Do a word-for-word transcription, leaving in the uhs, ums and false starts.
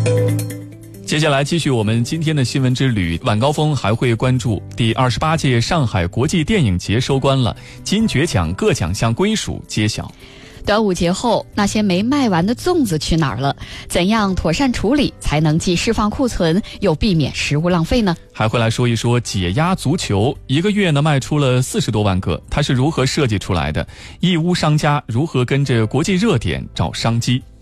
接下来继续我们今天的新闻之旅，晚高峰还会关注第二十八届上海国际电影节收官了，金爵奖各奖项归属揭晓。 端午节后，那些没卖完的粽子去哪儿了？怎样妥善处理才能既释放库存又避免食物浪费呢？ 还会来说一说解压足球，一个月呢卖出了四十多万个，它是如何设计出来的？义乌商家如何跟着国际热点找商机？